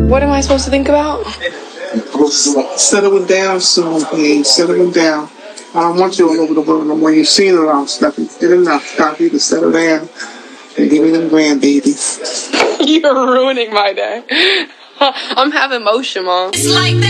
What am I supposed to think about? Settling down soon, babe. Settling down. I don't want you all over the world no more. You've seen it all, Steffi. Get enough. Time for you to settle down and give me them grandbabies. You're ruining my day. I'm having motion, Mom.